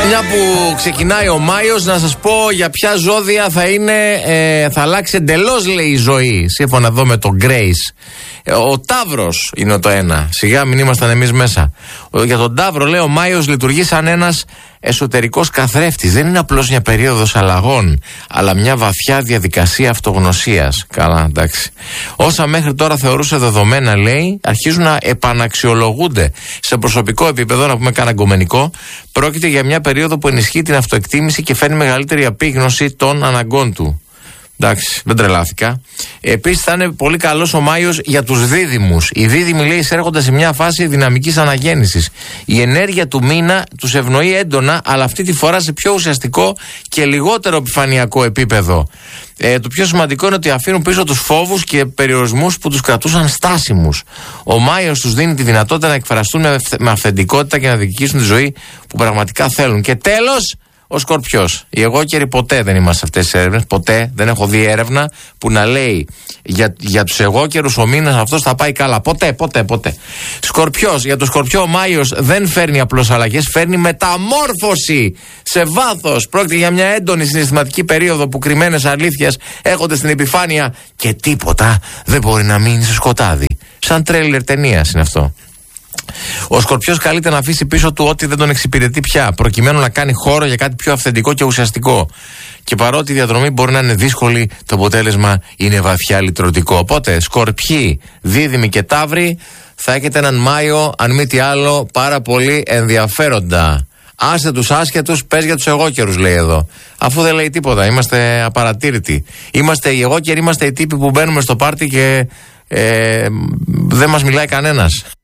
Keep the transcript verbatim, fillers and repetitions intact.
Μια που ξεκινάει ο Μάιος, να σας πω για ποια ζώδια θα είναι, ε, θα αλλάξει εντελώς, λέει, η ζωή. Σύμφωνα εδώ με τον Grace. Ε, ο Ταύρος είναι το ένα. Σιγά μην ήμασταν εμείς μέσα. Ο, για τον Ταύρο, λέει, ο Μάιος λειτουργεί σαν ένας εσωτερικός καθρέφτης. Δεν είναι απλώς μια περίοδος αλλαγών, αλλά μια βαθιά διαδικασία αυτογνωσίας. Καλά, εντάξει. Όσα μέχρι τώρα θεωρούσε δεδομένα, λέει, αρχίζουν να επαναξιολογούνται. Σε προσωπικό επίπεδο, να πούμε κάνα γκομενικό, πρόκειται για μια περίοδο που ενισχύει την αυτοεκτίμηση και φέρνει μεγαλύτερη απίγνωση των αναγκών του. Εντάξει, δεν τρελάθηκα. Επίσης θα είναι πολύ καλός ο Μάιος για τους δίδυμους. Οι δίδυμοι, λέει, εισέρχονται σε μια φάση δυναμικής αναγέννησης. Η ενέργεια του μήνα τους ευνοεί έντονα, αλλά αυτή τη φορά σε πιο ουσιαστικό και λιγότερο επιφανειακό επίπεδο. Ε, το πιο σημαντικό είναι ότι αφήνουν πίσω τους φόβους και περιορισμούς που τους κρατούσαν στάσιμους. Ο Μάιος τους δίνει τη δυνατότητα να εκφραστούν με, με αυθεντικότητα και να διοικήσουν τη ζωή που πραγματικά θέλουν. Και τέλος, ο Σκορπιός. Οι εγώκεροι ποτέ δεν είμαστε σε αυτές τις έρευνες. Ποτέ δεν έχω δει έρευνα που να λέει για, για τους εγώκερους ο μήνας αυτός θα πάει καλά. Ποτέ, ποτέ, ποτέ. Σκορπιός. Για τον Σκορπιό ο Μάιος δεν φέρνει απλώς αλλαγές, φέρνει μεταμόρφωση σε βάθος. Πρόκειται για μια έντονη συναισθηματική περίοδο που κρυμμένες αλήθειες έρχονται στην επιφάνεια και τίποτα δεν μπορεί να μείνει σε σκοτάδι. Σαν τρέιλερ ταινίας είναι αυτό. Ο Σκορπιός καλείται να αφήσει πίσω του ό,τι δεν τον εξυπηρετεί πια, προκειμένου να κάνει χώρο για κάτι πιο αυθεντικό και ουσιαστικό. Και παρότι η διαδρομή μπορεί να είναι δύσκολη, το αποτέλεσμα είναι βαθιά λυτρωτικό. Οπότε, Σκορπιοί, Δίδυμοι και Ταύροι, θα έχετε έναν Μάιο, αν μη τι άλλο, πάρα πολύ ενδιαφέροντα. Άσε τους άσχετους, πες για τους εγώκερους, λέει εδώ. Αφού δεν λέει τίποτα, είμαστε απαρατήρητοι. Είμαστε οι εγώκεροι, είμαστε οι τύποι που μπαίνουμε στο πάρτι και ε, δεν μας μιλάει κανένας.